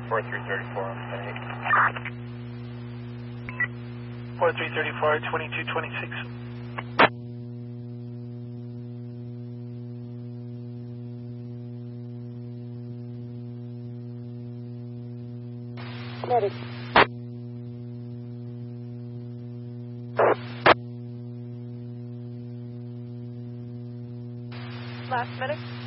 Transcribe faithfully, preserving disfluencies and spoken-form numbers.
four three three four on ten. four three three four, twenty-two twenty-six. Medic. Last medic.